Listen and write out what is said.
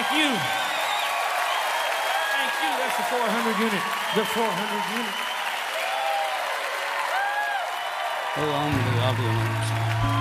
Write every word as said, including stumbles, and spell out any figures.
Thank you. Thank you. That's the four hundred unit. The four hundred unit. Oh, I'm the audio.